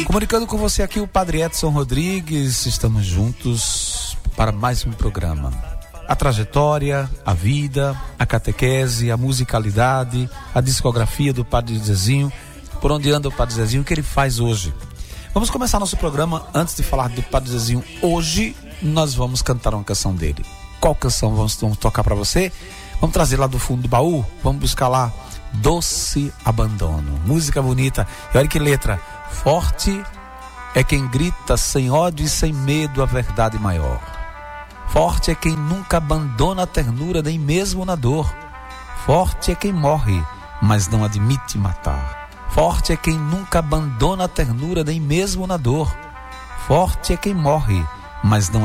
Comunicando com você aqui o Padre Edson Rodrigues, estamos juntos para mais um programa. A trajetória, a vida, a catequese, a musicalidade, a discografia do Padre Zezinho, por onde anda o Padre Zezinho, o que ele faz hoje. Vamos começar nosso programa. Antes de falar do Padre Zezinho, hoje nós vamos cantar uma canção dele. Qual canção vamos tocar para você? Vamos trazer lá do fundo do baú, vamos buscar lá Doce Abandono, música bonita. E olha que letra: forte é quem grita sem ódio e sem medo a verdade maior. Forte é quem nunca abandona a ternura nem mesmo na dor. Forte é quem morre, mas não admite matar. Forte é quem nunca abandona a ternura nem mesmo na dor. Forte é quem morre, mas não